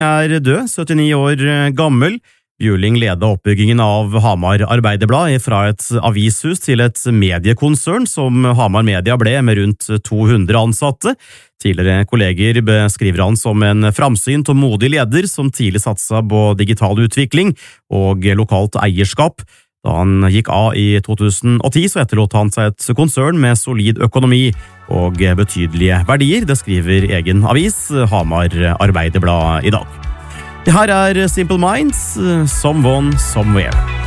er død, 79 år gammel. Bjørling ledet oppbyggingen av Hamar Arbeiderblad fra et avishus til et mediekonsern som Hamar Media ble med rundt 200 ansatte. Tidligere kolleger beskriver han som en framsynt og modig leder som tidlig satset på digital utvikling og lokalt eierskap. Da han gikk av i 2010, så etterlot han seg et konsern med solid økonomi og betydelige verdier. Det skriver egen avis, Hamar Arbeiderblad, i dag. Det her er Simple Minds, Someone, Somewhere.